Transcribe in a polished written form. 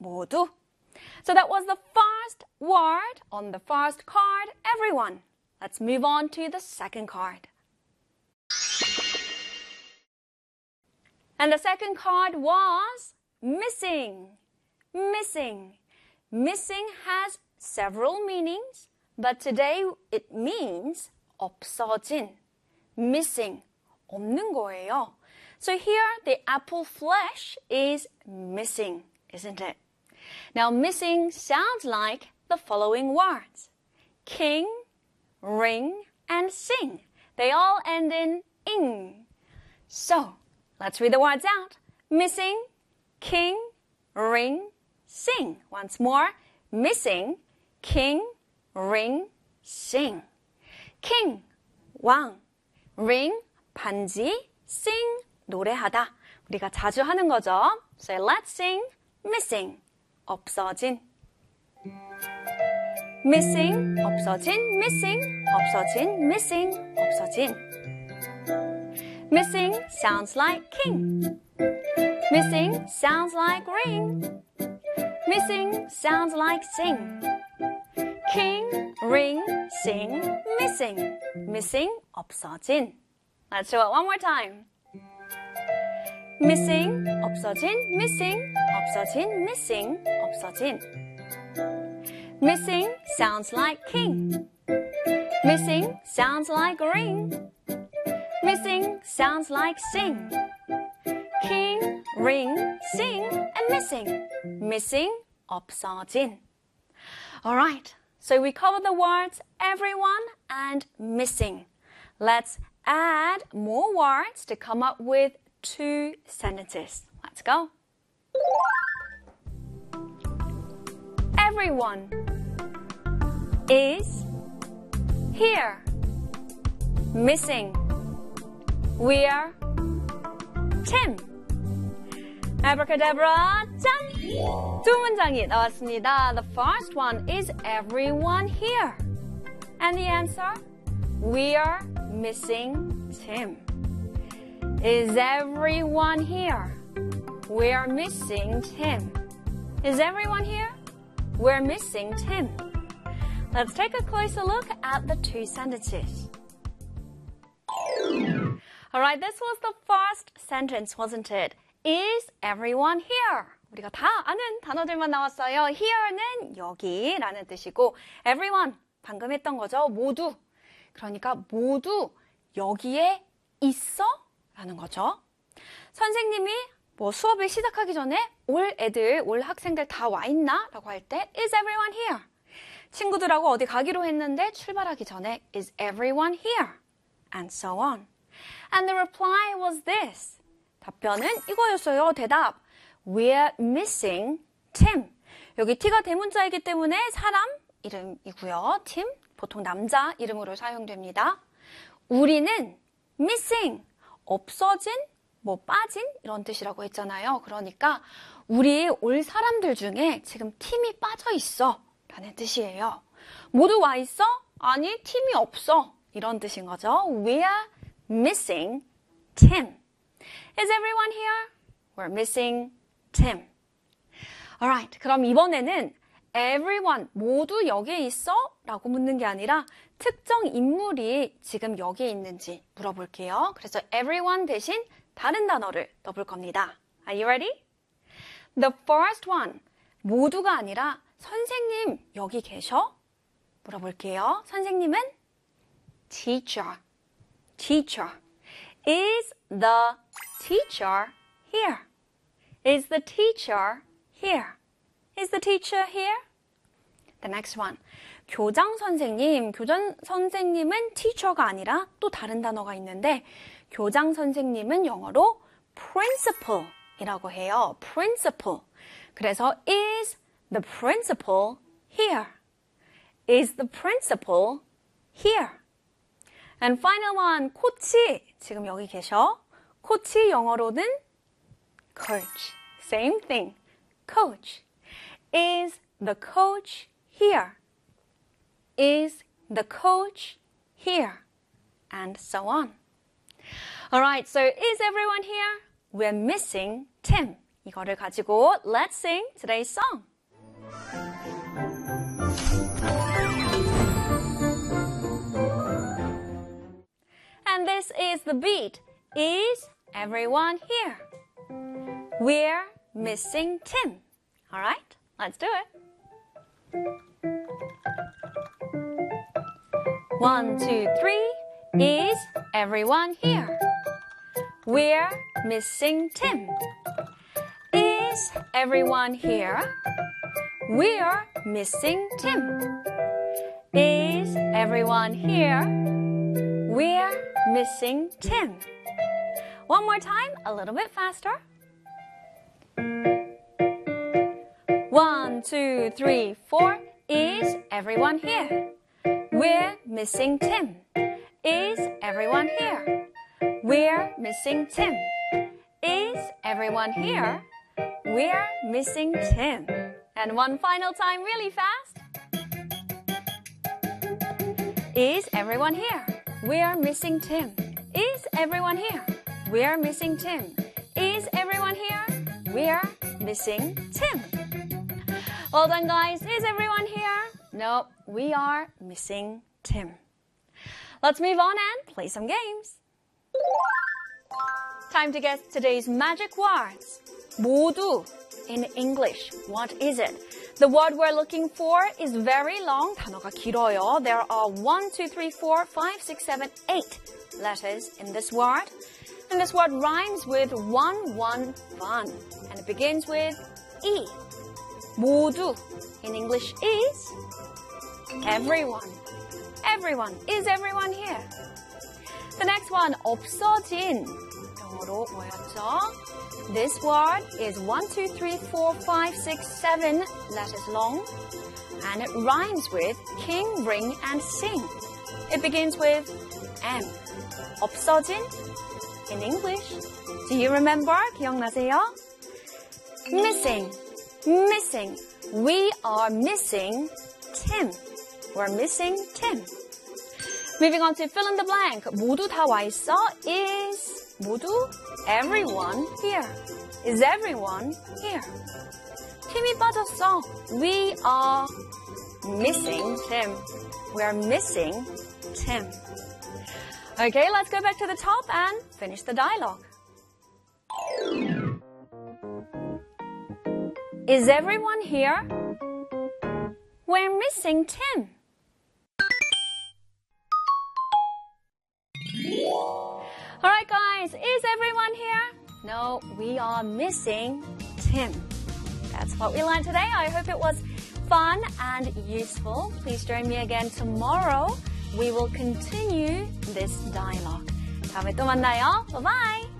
모두. So that was the first word on the first card, everyone. Let's move on to the second card. And the second card was missing. Missing. Missing has several meanings, but today it means 없어진. Missing. 없는 거예요. So here the apple flesh is missing, isn't it? Now missing sounds like the following words. King, ring, and sing. They all end in ing. So, let's read the words out. Missing, king, ring, sing. Once more. Missing, king, ring, sing. King, 왕. Ring, 반지. Sing, 노래하다. 우리가 자주 하는 거죠. So let's sing missing, 없어진. Missing, 없어진, missing, 없어진, missing, 없어진. Missing sounds like king. Missing sounds like ring. Missing sounds like sing. King, ring, sing, missing. Missing, 없어진. Let's do it one more time. Missing, 없어진, missing, 없어진, missing, 없어진. Missing sounds like king. Missing sounds like ring. Missing sounds like sing. King, ring, sing, and missing. Missing, 없어진. Alright, so we covered the words everyone and missing. Let's add more words to come up with 2 sentences. Let's go. Everyone is here. Missing. We're Tim. Abracadabra, 짠! 두 문장이 나왔습니다. The first one is everyone here. And the answer? We're missing Tim. Is everyone here? We're missing Tim. Is everyone here? We're missing Tim. Let's take a closer look at the 2 sentences. Alright, this was the first sentence, wasn't it? Is everyone here? 우리가 다 아는 단어들만 나왔어요. Here는 여기라는 뜻이고 everyone, 방금 했던 거죠. 모두. 그러니까 모두 여기에 있어? 라는 거죠. 선생님이 수업을 시작하기 전에 올 학생들 다 와 있나? 라고 할 때 Is everyone here? 친구들하고 어디 가기로 했는데 출발하기 전에 Is everyone here? And so on. And the reply was this. 답변은 이거였어요. 대답. We're missing Tim. 여기 T가 대문자이기 때문에 사람 이름이고요. Tim, 보통 남자 이름으로 사용됩니다. 우리는 missing, 없어진, 빠진 이런 뜻이라고 했잖아요. 그러니까 우리 올 사람들 중에 지금 팀이 빠져 있어 라는 뜻이에요. 모두 와 있어? 아니, 팀이 없어. 이런 뜻인 거죠. We're missing Tim. Is everyone here? We're missing Tim. Alright, 그럼 이번에는 everyone, 모두 여기에 있어? 라고 묻는 게 아니라 특정 인물이 지금 여기에 있는지 물어볼게요. 그래서 everyone 대신 다른 단어를 넣어볼 겁니다. Are you ready? The first one, 모두가 아니라 선생님 여기 계셔? 물어볼게요. 선생님은 teacher. Teacher. Is the teacher here? Is the teacher here? Is the teacher here? The next one. 교장 선생님. 교장 선생님은 teacher가 아니라 또 다른 단어가 있는데 교장 선생님은 영어로 principal 이라고 해요. principal. 그래서 is the principal here? Is the principal here? And final one. 코치. 지금 여기 계셔. 코치 영어로는 coach. Same thing. Coach. Is the coach here? Is the coach here? And so on. Alright, so is everyone here? We're missing Tim. 이거를 가지고 let's sing today's song. And this is the beat. Is everyone here? We're missing Tim. All right, let's do it. 1, 2, 3. Is everyone here? We're missing Tim. Is everyone here? We're missing Tim. Is everyone here? We're missing Tim. One more time, a little bit faster. 1, 2, 3, 4. Is everyone here? We're missing Tim. Is everyone here? We're missing Tim. Is everyone here? We're missing Tim. And one final time, really fast. Is everyone here? We're missing Tim. Is everyone here? We're missing Tim. Is everyone here? We're missing Tim. Well done, guys. Is everyone here? No, we are missing Tim. Let's move on and play some games. Time to guess today's magic words. 모두 in English. What is it? The word we're looking for is very long. 단어가 길어요. There are 1, 2, 3, 4, 5, 6, 7, 8 letters in this word. And this word rhymes with one, fun. And it begins with E. 모두 in English is everyone. Everyone. Is everyone here? The next one, 없어진. 영어로 뭐였죠? This word is 1, 2, 3, 4, 5, 6, 7 letters long. And it rhymes with king, ring, and sing. It begins with M. 없어진 in English. Do you remember? 기억나세요? Missing. Missing. We are missing Tim. We're missing Tim. Moving on to fill in the blank. 모두 다 와 있어 is 모두 everyone here. Is everyone here? 팀이 빠졌어. We are missing Tim. We're missing Tim. Okay, let's go back to the top and finish the dialogue. Is everyone here? We're missing Tim. Alright guys, is everyone here? No, we are missing Tim. That's what we learned today. I hope it was fun and useful. Please join me again tomorrow. We will continue this dialogue. 다음에 또 만나요. Bye-bye.